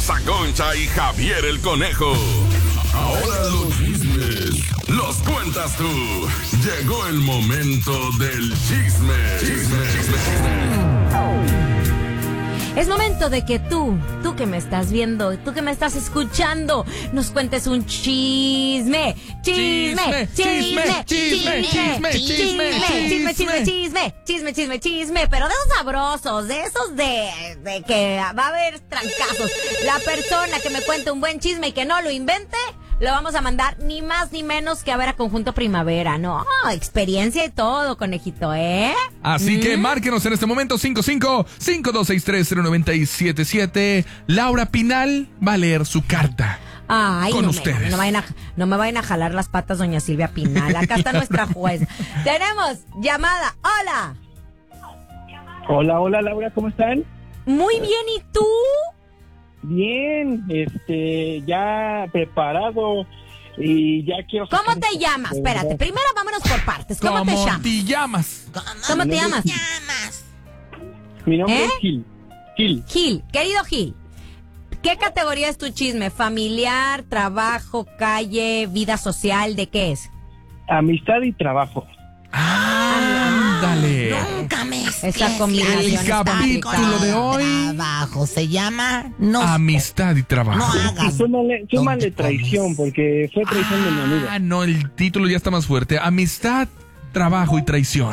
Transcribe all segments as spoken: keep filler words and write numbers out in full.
Rosa Concha y Javier el Conejo. Ahora los chismes los cuentas tú. Llegó el momento del chisme. Chisme, chisme, chisme. Es momento de que tú, tú que me estás viendo, tú que me estás escuchando, nos cuentes un chisme. Chisme, chisme, chisme, chisme, chisme, chisme, chisme, chisme, chisme, chisme, chisme, pero de esos sabrosos, de esos de, de que va a haber trancazos. La persona que me cuente un buen chisme y que no lo invente, lo vamos a mandar ni más ni menos que a ver a Conjunto Primavera, ¿no? Experiencia y todo, conejito, ¿eh? Así ¿Mm? que márquenos en este momento cinco cinco, cinco dos seis tres, cero nueve siete siete. Laura Pinal va a leer su carta. Ay, con no ustedes. Me, no, vayan a, no me vayan a jalar las patas, doña Silvia Pinal. Acá está nuestra jueza. Tenemos llamada. Hola. Hola, hola, Laura, ¿cómo están? Muy bien, ¿y tú? Bien, este, ya preparado y ya quiero... ¿Cómo te llamas? Espérate, primero vámonos por partes. ¿Cómo, ¿Cómo te llamas? te llamas? ¿Cómo, ¿Cómo te llamas? llamas? Mi nombre ¿Eh? es Gil. Gil. Gil, querido Gil, ¿qué categoría es tu chisme? ¿Familiar, trabajo, calle, vida social? ¿De qué es? Amistad y trabajo. Ándale. Nunca me Esa combinación El está capítulo de hoy. Trabajo se llama no Amistad y trabajo. No hagas. Y súmale, súmale ¿Dónde traición, comes? porque fue traición de mi amigo. Ah, no, el título ya está más fuerte. Amistad, trabajo y traición.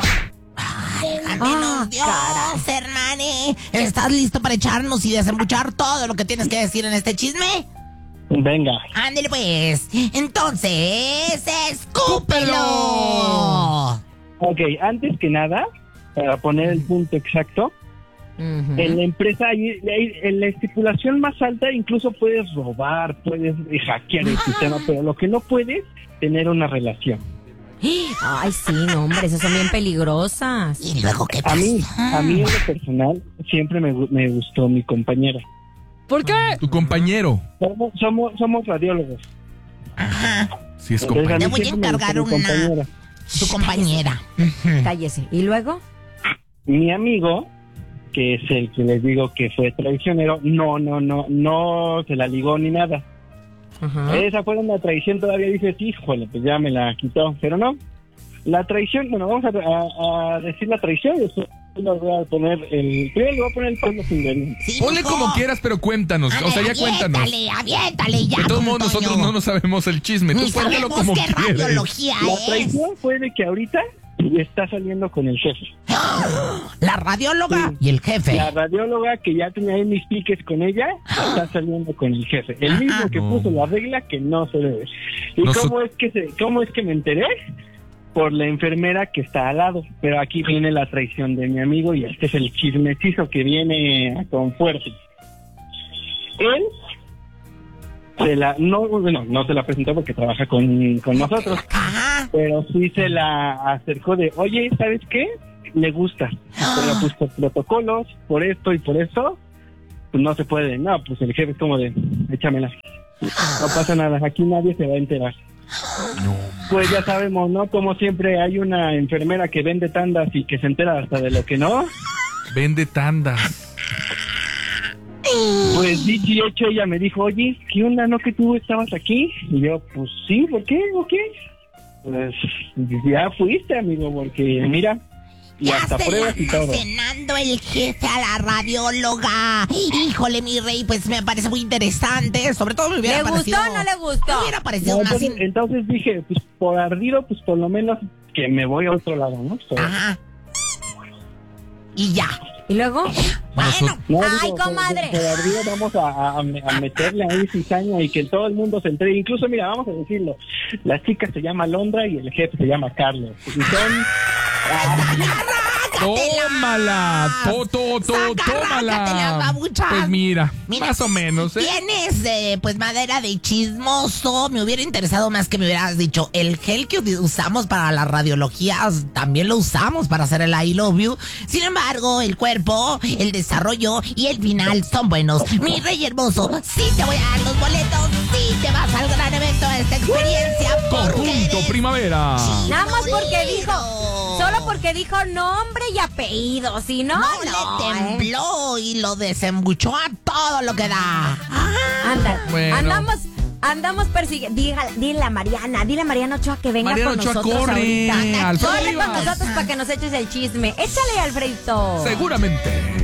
Déjanos Dios, hermane. ¿Estás listo para echarnos y desembuchar todo lo que tienes que decir en este chisme? Venga. Ándale pues. Entonces, escúpelo. Ok, antes que nada, para poner el punto exacto, Uh-huh. en la empresa, hay, hay- en la estipulación más alta, incluso puedes robar, puedes hackear el sistema, pero lo que no puedes, tener una relación. Ay, sí, no, hombre, esas son bien peligrosas. ¿Y luego qué A pasa? mí, a mí en lo personal, siempre me, gu- me gustó mi compañera. ¿Por qué? Tu compañero. Somos, somos, somos radiólogos. Ajá. Si es Entonces, a compañero. mí Te voy a siempre me gustó encargar mi una- compañera. Tu compañera. Cállese. ¿Y luego? Mi amigo, que es el que les digo que fue traicionero, no, no, no, no se la ligó ni nada. Ajá. Esa fue una traición, todavía dices, híjole, pues ya me la quitó, pero no. La traición, bueno, vamos a, a- a decir la traición y después le voy a poner el... Primero le voy a poner el pueblo sin venir. Sí, Ponle mijo. como quieras, pero cuéntanos. O sea, ya Ándale, cuéntanos. Aviéntale, aviéntale ya. De todos don modos, nosotros Toño. no nos sabemos el chisme. Tú Ni cuéntalo sabemos como qué quieres. radiología La es. traición fue de que ahorita está saliendo con el jefe. La radióloga Sí. y el jefe. La radióloga que ya tenía ahí mis piques con ella, está saliendo con el jefe. El mismo que No. puso la regla que no se debe. ¿Y No so- cómo es que se, cómo es que me enteré? Por la enfermera que está al lado. Pero aquí viene la traición de mi amigo y este es el chismecizo que viene con fuerza. Él se la, no, bueno, no se la presentó porque trabaja con, con nosotros, Ajá. pero sí se la acercó de, oye, ¿sabes qué? Le gusta, pero pues por protocolos, por esto y por esto, pues no se puede. No, pues el jefe es como de, échamela. No pasa nada, aquí nadie se va a enterar. Pues ya sabemos, ¿no? Como siempre hay una enfermera que vende tandas y que se entera hasta de lo que no. Vende tandas. Pues dicho y hecho, ella me dijo, oye, ¿qué onda, no que tú estabas aquí? Y yo, pues sí, ¿por qué? ¿O qué? Pues ya fuiste, amigo, porque mira, y Ya hasta se pruebas la y todo. anda cenando el jefe a la radióloga. Híjole, mi rey, pues me parece muy interesante. Sobre todo me hubiera ¿Le gustó parecido... o no le gustó? Me hubiera parecido No, una... entonces, sin- entonces dije, pues por ardido, pues por lo menos que me voy a otro lado, ¿no? So, Ajá. Y ya. ¿Y luego? Bueno, no, Ay, digo, por- comadre. Por, ardido vamos a, a- a meterle ahí cizaña y que todo el mundo se entere. Incluso, mira, vamos a decirlo, la chica se llama Londra y el jefe se llama Carlos. Y son... Tómala. To, to, to, Sácatela, tómala. babucha. Pues mira, Mira, más o menos, ¿eh? Tienes, eh, pues, madera de chismoso. Me hubiera interesado más que me hubieras dicho, el gel que usamos para las radiologías, también lo usamos para hacer el I love you. Sin embargo, el cuerpo, el desarrollo y el final son buenos. Mi rey hermoso, sí te voy a dar los boletos, sí te vas al gran evento de esta experiencia. porque Conjunto eres Primavera. Nada más porque dijo. bolero. Solo porque dijo nombre y apellido, si no, No, no, le ¿eh? tembló y lo desembuchó a todo lo que da. Anda, Bueno. andamos, andamos persiguiendo. Dile a Mariana, dile a Mariana Ochoa que venga Mariana con Ochoa, nosotros corre, ahorita. Alfredo Corre con Olivas. nosotros para que nos eches el chisme. Échale, Alfredito. Seguramente.